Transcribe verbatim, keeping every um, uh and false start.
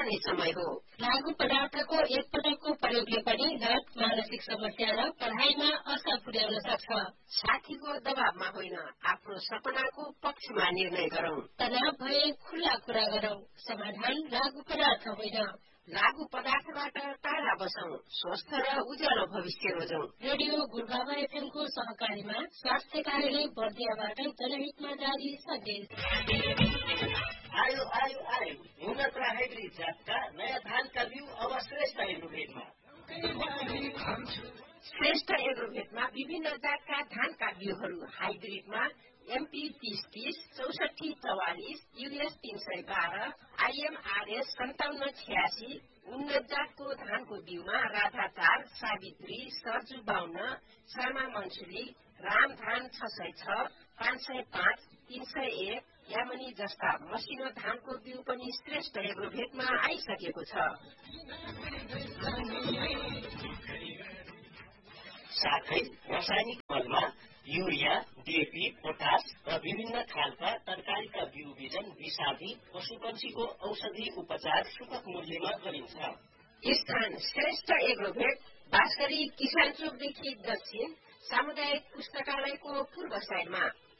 पर्ने समय हो। लागू पदार्थको एकपटकको प्रयोगले पनि लत, मानसिक समस्या र पढाइमा असर पुर्याउन सक्छ। साथीको दबावमा होइन, आफ्नो सपनाको पक्षमा निर्णय गरौं। तनाव भए खुल्ला कुरा गरौं। समाधान लागू पदार्थ होइन। लागू पदार्थबाट टाढा बसौं, स्वस्थ र उज्यालो भविष्य रोजौं। रेडियो गुरुबाबा एफएमको सहकारीमा स्वास्थ्य कार्यालय बर्दियाबाट जनहितमा जारी सन्देश। आयो आयो आयो उन्नत र हाइब्रिड जातका नयाँ धानका बिउ अब श्रेष्ठ एग्रोभेटमा। श्रेष्ठ एग्रोभेटमा विभिन्न जातका धानका बिउहरू हाइब्रिडमा एमपी तीस तीस, चौसठी चौवालिस, यूएस तीन सय बाह्र, आइएमआरएस सन्ताउन्न छ्यासी, उन्नत जातको धानको बिउमा राधा चार, सावित्री, सर्जु बाहुन्न, श्यामा मन्सुली, रामधान छ सय छ, पाँच सय पाँच, तीन सय एक, यामनी जस्ता मसिनो धानको बिउ पनि श्रेष्ठ एग्रोभेटमा आइसकेको छ। साथै रासायनिक मलमा युरिया, डिएपी, पोटास र विभिन्न खालका तरकारीका बिउ बिजन विषादी पशुपन्छीको औषधि उपचार सुपथ मूल्यमा गरिन्छ। स्थान श्रेष्ठ एग्रोभेट, बास्करी किसान चोकदेखि दक्षिण सामुदायिक पुस्तकालयको पूर्व साइडमा।